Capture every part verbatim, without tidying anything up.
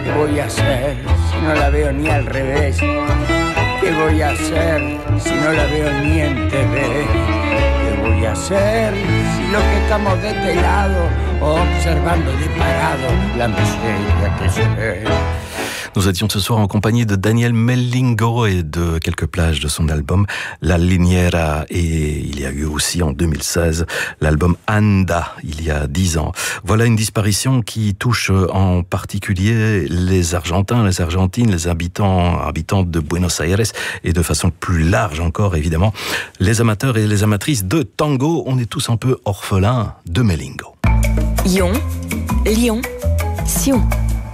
¿Qué voy a hacer si no la veo ni al revés? ¿Qué voy a hacer si no la veo ni en T V? ¿Qué voy a hacer si lo que estamos de este lado, observando de parado la miseria que se ve? Nous étions ce soir en compagnie de Daniel Mellingo et de quelques plages de son album La Liniera, et il y a eu aussi en deux mille seize l'album Anda, il y a dix ans. Voilà une disparition qui touche en particulier les Argentins, les Argentines, les habitants, habitantes de Buenos Aires et de façon plus large encore évidemment, les amateurs et les amatrices de tango. On est tous un peu orphelins de Mellingo. Yon, Lyon, Sion.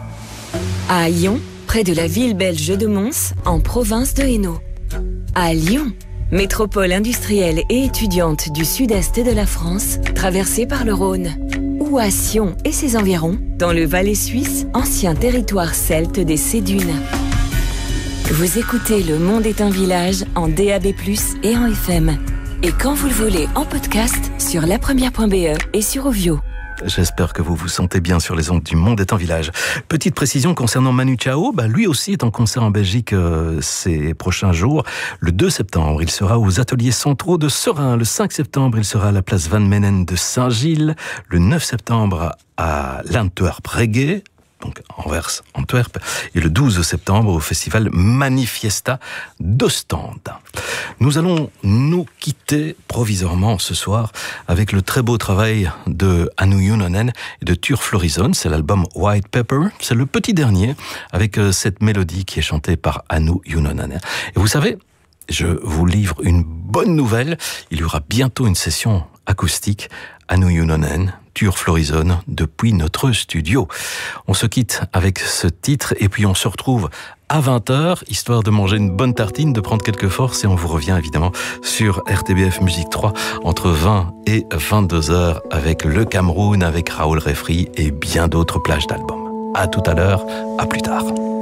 À Yon, près de la ville belge de Mons, en province de Hainaut. À Lyon, métropole industrielle et étudiante du sud-est de la France, traversée par le Rhône. Ou à Sion et ses environs, dans le Valais suisse, ancien territoire celte des Cédunes. Vous écoutez Le Monde est un village en D A B plus, et en F M. Et quand vous le voulez en podcast, sur la première point b e et sur Ovio. J'espère que vous vous sentez bien sur les ondes du Monde est un village. Petite précision concernant Manu Chao, bah lui aussi est en concert en Belgique euh, ces prochains jours. Le deux septembre, il sera aux ateliers centraux de Serein. Le cinq septembre, il sera à la place Van Menen de Saint-Gilles. Le neuf septembre, à l'Antwerp Reggae, donc Anvers, Antwerp, et le douze septembre au festival Manifiesta d'Ostende. Nous allons nous quitter provisoirement ce soir avec le très beau travail de Hannu Junnonen et de Thure Florisson. C'est l'album White Pepper. C'est le petit dernier avec cette mélodie qui est chantée par Hannu Junnonen. Et vous savez, je vous livre une bonne nouvelle. Il y aura bientôt une session acoustique. Hannu Junnonen, Thure Florisson, depuis notre studio. On se quitte avec ce titre et puis on se retrouve à vingt heures, histoire de manger une bonne tartine, de prendre quelques forces, et on vous revient évidemment sur R T B F Musique trois entre vingt et vingt-deux heures avec le Cameroun, avec Raoul Refri et bien d'autres plages d'albums. À tout à l'heure, à plus tard.